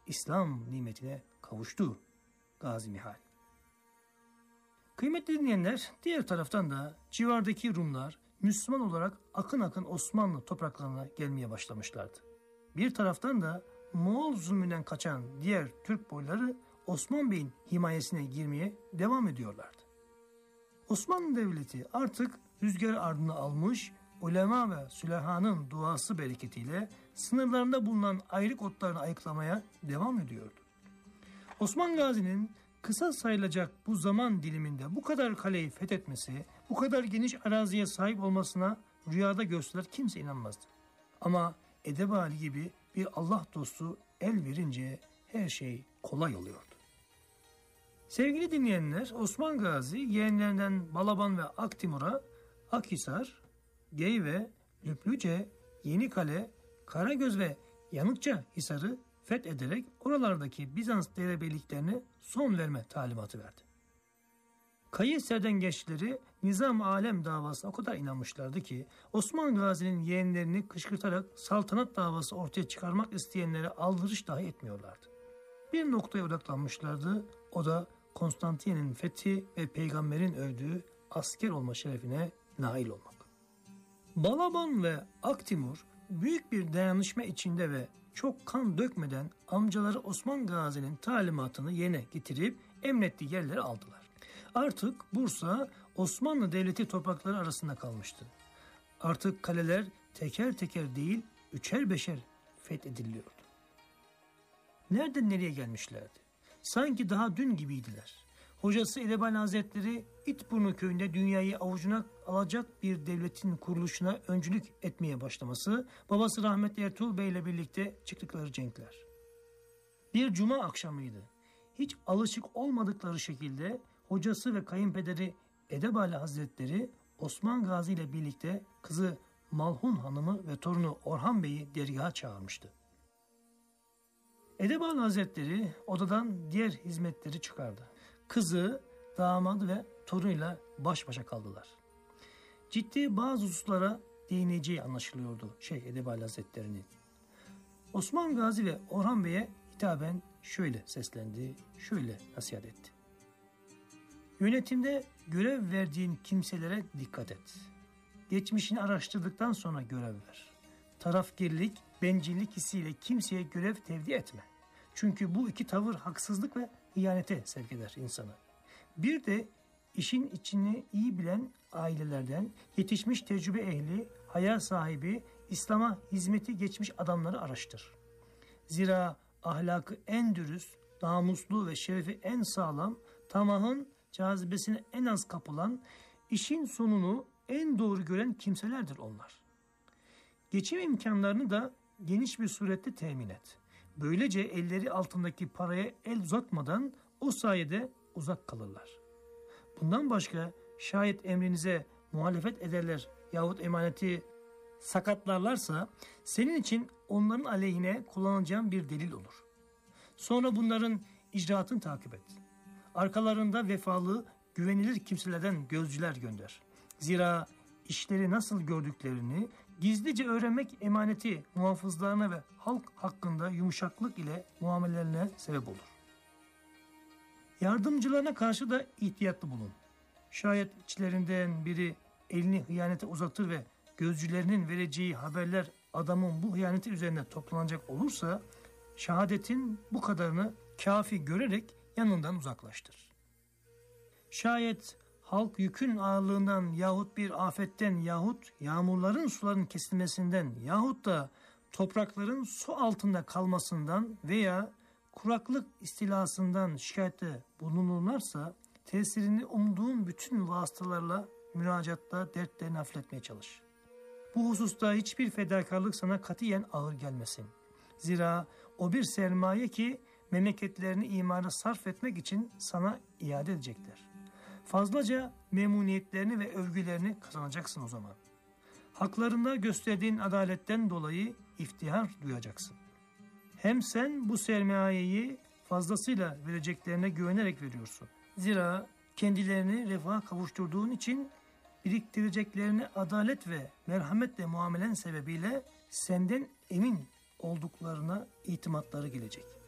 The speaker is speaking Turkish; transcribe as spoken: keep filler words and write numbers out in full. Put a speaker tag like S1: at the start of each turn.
S1: İslam nimetine kavuştu Gazi Mihal. Kıymetli dinleyenler, diğer taraftan da civardaki Rumlar Müslüman olarak akın akın Osmanlı topraklarına gelmeye başlamışlardı. Bir taraftan da Moğol zulmünden kaçan diğer Türk boyları Osman Bey'in himayesine girmeye devam ediyorlardı. Osmanlı Devleti artık rüzgarı ardına almış, ulema ve sülahanın duası bereketiyle sınırlarında bulunan ayrık otlarını ayıklamaya devam ediyordu. Osman Gazi'nin kısa sayılacak bu zaman diliminde bu kadar kaleyi fethetmesi, bu kadar geniş araziye sahip olmasına rüyada görseler kimse inanmazdı. Ama Edebali gibi bir Allah dostu el verince her şey kolay oluyordu. Sevgili dinleyenler, Osman Gazi yeğenlerinden Balaban ve Aktimur'a Akhisar, Geyve, Lüplüce, Yenikale, Karagöz ve Yanıkça Hisar'ı fethederek oralardaki Bizans derebeyliklerine son verme talimatı verdi. Kayseri'den gençleri Nizam-ı Alem davasına o kadar inanmışlardı ki Osman Gazi'nin yeğenlerini kışkırtarak saltanat davası ortaya çıkarmak isteyenlere aldırış dahi etmiyorlardı. Bir noktaya odaklanmışlardı, o da Konstantin'in fethi ve peygamberin övdüğü asker olma şerefine nail olmak. Balaban ve Aktimur büyük bir dayanışma içinde ve çok kan dökmeden amcaları Osman Gazi'nin talimatını yerine getirip emrettiği yerleri aldılar. Artık Bursa Osmanlı Devleti toprakları arasında kalmıştı. Artık kaleler teker teker değil üçer beşer fethediliyordu. Nereden nereye gelmişlerdi? Sanki daha dün gibiydiler. Hocası Edebali Hazretleri İtburnu köyünde dünyayı avucuna alacak bir devletin kuruluşuna öncülük etmeye başlaması, babası rahmetli Ertuğrul Bey ile birlikte çıktıkları cenkler. Bir cuma akşamıydı. Hiç alışık olmadıkları şekilde hocası ve kayınpederi Edebali Hazretleri Osman Gazi ile birlikte kızı Malhun Hanım'ı ve torunu Orhan Bey'i dergaha çağırmıştı. Edebali Hazretleri odadan diğer hizmetleri çıkardı. Kızı, damadı ve torunuyla baş başa kaldılar. Ciddi bazı hususlara değineceği anlaşılıyordu Şeyh Edebali Hazretleri'nin. Osman Gazi ve Orhan Bey'e hitaben şöyle seslendi, şöyle nasihat etti. Yönetimde görev verdiğin kimselere dikkat et. Geçmişini araştırdıktan sonra görev ver. Tarafgirlik, bencillik hissiyle kimseye görev tevdi etme. Çünkü bu iki tavır haksızlık ve ihanete sevk eder insanı. Bir de işin içini iyi bilen ailelerden yetişmiş tecrübe ehli, hayal sahibi, İslam'a hizmeti geçmiş adamları araştır. Zira ahlakı en dürüst, namuslu ve şerefi en sağlam, tamahın cazibesine en az kapılan, işin sonunu en doğru gören kimselerdir onlar. Geçim imkanlarını da geniş bir surette temin et. Böylece elleri altındaki paraya el uzatmadan o sayede uzak kalırlar. Bundan başka şayet emrinize muhalefet ederler yahut emaneti sakatlarlarsa senin için onların aleyhine kullanacağın bir delil olur. Sonra bunların icraatını takip et. Arkalarında vefalı, güvenilir kimselerden gözcüler gönder. Zira işleri nasıl gördüklerini gizlice öğrenmek emaneti muhafızlarına ve halk hakkında yumuşaklık ile muamelelerine sebep olur. Yardımcılarına karşı da ihtiyatlı bulun. Şayet içlerinden biri elini hıyanete uzatır ve gözcülerinin vereceği haberler adamın bu hıyaneti üzerine toplanacak olursa şehadetin bu kadarını kafi görerek yanından uzaklaştır. Şayet halk yükün ağırlığından yahut bir afetten yahut yağmurların suların kesilmesinden yahut da toprakların su altında kalmasından veya kuraklık istilasından şikayette bulunurlarsa tesirini umduğun bütün vasıtalarla müracaatta dertlerini hafifletmeye çalış. Bu hususta hiçbir fedakarlık sana katiyen ağır gelmesin. Zira o bir sermaye ki memleketlerini imara sarf etmek için sana iade edecekler. Fazlaca memnuniyetlerini ve övgülerini kazanacaksın o zaman. Haklarında gösterdiğin adaletten dolayı iftihar duyacaksın. Hem sen bu sermayeyi fazlasıyla vereceklerine güvenerek veriyorsun. Zira kendilerini refaha kavuşturduğun için biriktireceklerine adalet ve merhametle muamelen sebebiyle senden emin olduklarına itimatları gelecek.